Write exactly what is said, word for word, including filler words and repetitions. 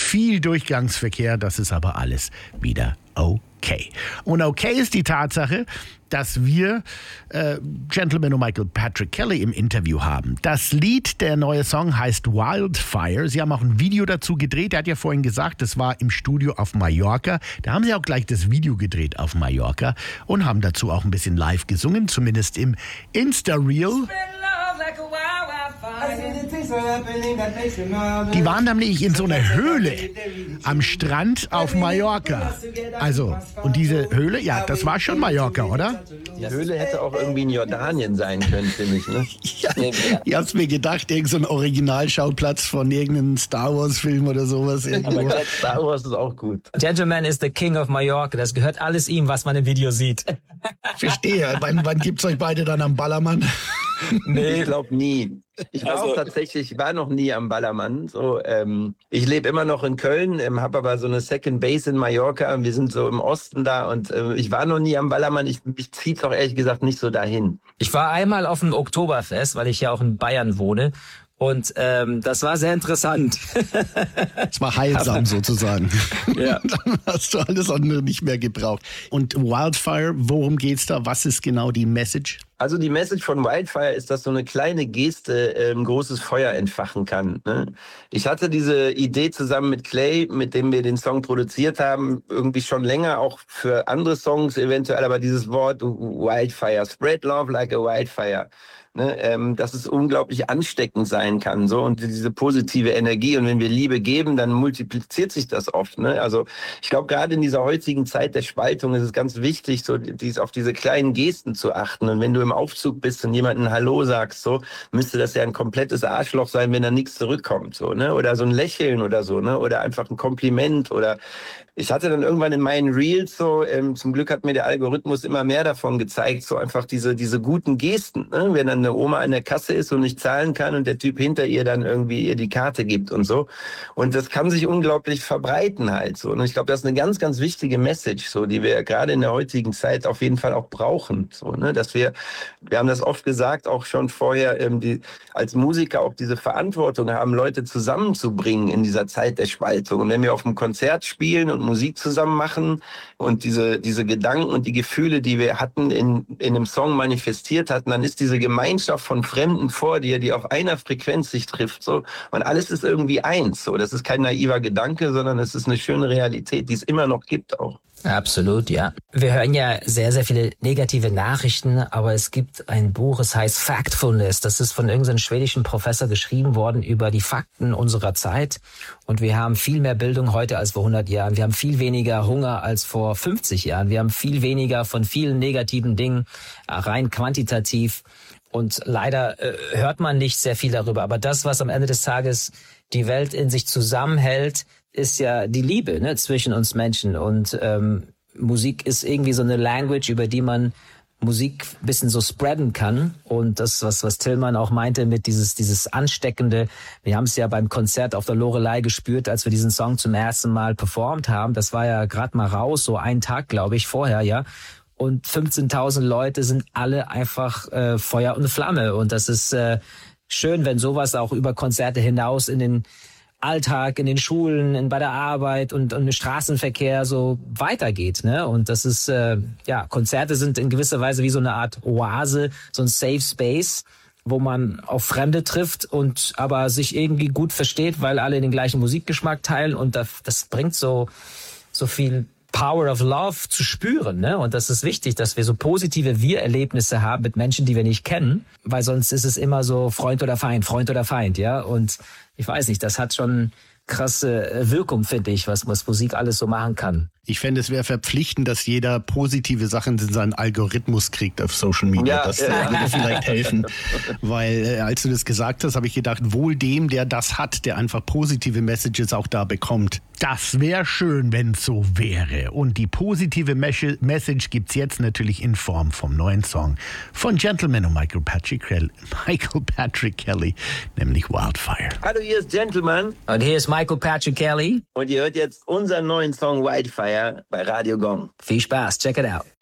viel Durchgangsverkehr, das ist aber alles wieder okay. Und okay ist die Tatsache, dass wir äh, Gentleman und Michael Patrick Kelly im Interview haben. Das Lied, der neue Song heißt Wildfire. Sie haben auch ein Video dazu gedreht. Er hat ja vorhin gesagt, das war im Studio auf Mallorca. Da haben sie auch gleich das Video gedreht auf Mallorca und haben dazu auch ein bisschen live gesungen, zumindest im Insta-Reel. Die waren nämlich in so einer Höhle am Strand auf Mallorca. Also, und diese Höhle, ja, das war schon Mallorca, oder? Die Höhle hätte auch irgendwie in Jordanien sein können, finde ich, ne? Ja, ich hab's mir gedacht, irgend so ein Originalschauplatz von irgendeinem Star Wars Film oder sowas. Aber Star Wars ist auch gut. Gentleman is the King of Mallorca. Das gehört alles ihm, was man im Video sieht. Verstehe. Wann, wann gibt's euch beide dann am Ballermann? Nee, ich glaube nie. Ich war Also, auch tatsächlich, ich war noch nie am Ballermann. So, ähm, ich lebe immer noch in Köln, ähm, habe aber so eine Second Base in Mallorca. Wir sind so im Osten da und äh, ich war noch nie am Ballermann. Ich, mich zieht auch ehrlich gesagt nicht so dahin. Ich war einmal auf dem Oktoberfest, weil ich ja auch in Bayern wohne. Und ähm, das war sehr interessant. Es war heilsam sozusagen. Ja. Dann hast du alles andere nicht mehr gebraucht. Und Wildfire, worum geht's da? Was ist genau die Message? Also die Message von Wildfire ist, dass so eine kleine Geste äh, ein großes Feuer entfachen kann. Ne? Ich hatte diese Idee zusammen mit Clay, mit dem wir den Song produziert haben, irgendwie schon länger, auch für andere Songs eventuell, aber dieses Wort Wildfire, spread love like a wildfire. Ne, ähm, dass es unglaublich ansteckend sein kann, so, und diese positive Energie, und wenn wir Liebe geben, dann multipliziert sich das oft, ne? Also ich glaube, gerade in dieser heutigen Zeit der Spaltung ist es ganz wichtig, so dies, auf diese kleinen Gesten zu achten, und wenn du im Aufzug bist und jemanden Hallo sagst, so, müsste das ja ein komplettes Arschloch sein, wenn da nichts zurückkommt, so, ne? Oder so ein Lächeln oder so, ne? Oder einfach ein Kompliment, oder ich hatte dann irgendwann in meinen Reels so, ähm, zum Glück hat mir der Algorithmus immer mehr davon gezeigt, so einfach diese diese guten Gesten, ne? Wenn dann eine Oma an der Kasse ist und nicht zahlen kann und der Typ hinter ihr dann irgendwie ihr die Karte gibt und so. Und das kann sich unglaublich verbreiten halt so. Und ich glaube, das ist eine ganz, ganz wichtige Message, so, die wir gerade in der heutigen Zeit auf jeden Fall auch brauchen, so, ne? Dass wir, wir haben das oft gesagt, auch schon vorher, ähm, die, als Musiker auch diese Verantwortung haben, Leute zusammenzubringen in dieser Zeit der Spaltung. Und wenn wir auf einem Konzert spielen und Musik zusammen machen und diese, diese Gedanken und die Gefühle, die wir hatten, in, in einem Song manifestiert hatten, dann ist diese Gemeinschaft von Fremden vor dir, die auf einer Frequenz sich trifft, so, und alles ist irgendwie eins, so. Das ist kein naiver Gedanke, sondern es ist eine schöne Realität, die es immer noch gibt auch. Absolut, ja. Wir hören ja sehr, sehr viele negative Nachrichten, aber es gibt ein Buch, es heißt Factfulness. Das ist von irgendeinem schwedischen Professor geschrieben worden über die Fakten unserer Zeit. Und wir haben viel mehr Bildung heute als vor hundert Jahren. Wir haben viel weniger Hunger als vor fünfzig Jahren. Wir haben viel weniger von vielen negativen Dingen, rein quantitativ. Und leider äh, hört man nicht sehr viel darüber. Aber das, was am Ende des Tages die Welt in sich zusammenhält, ist ja die Liebe, ne, zwischen uns Menschen. Und ähm, Musik ist irgendwie so eine Language, über die man Musik ein bisschen so spreaden kann. Und das, was was Tillmann auch meinte mit dieses dieses Ansteckende, wir haben es ja beim Konzert auf der Loreley gespürt, als wir diesen Song zum ersten Mal performt haben. Das war ja gerade mal raus, so einen Tag, glaube ich, vorher, ja. Und fünfzehntausend Leute sind alle einfach äh, Feuer und Flamme. Und das ist äh, schön, wenn sowas auch über Konzerte hinaus in den Alltag, in den Schulen, in, bei der Arbeit und, und im Straßenverkehr so weitergeht, ne? Und das ist, äh, ja, Konzerte sind in gewisser Weise wie so eine Art Oase, so ein Safe Space, wo man auf Fremde trifft und aber sich irgendwie gut versteht, weil alle den gleichen Musikgeschmack teilen, und das, das bringt so, so viel Power of Love zu spüren, ne? Und das ist wichtig, dass wir so positive Wir-Erlebnisse haben mit Menschen, die wir nicht kennen, weil sonst ist es immer so Freund oder Feind, Freund oder Feind, ja? Und ich weiß nicht, das hat schon krasse Wirkung, finde ich, was, was Musik alles so machen kann. Ich fände, es wäre verpflichtend, dass jeder positive Sachen in seinen Algorithmus kriegt auf Social Media. Ja, das ja. würde vielleicht helfen. Weil, äh, als du das gesagt hast, habe ich gedacht, wohl dem, der das hat, der einfach positive Messages auch da bekommt. Das wäre schön, wenn es so wäre. Und die positive Mes- Message gibt's jetzt natürlich in Form vom neuen Song von Gentleman und Michael Patrick, Kelly, Michael Patrick Kelly, nämlich Wildfire. Hallo, hier ist Gentleman. Und hier ist Michael Patrick Kelly. Und ihr hört jetzt unseren neuen Song Wildfire bei Radio Gong. Viel Spaß, check it out.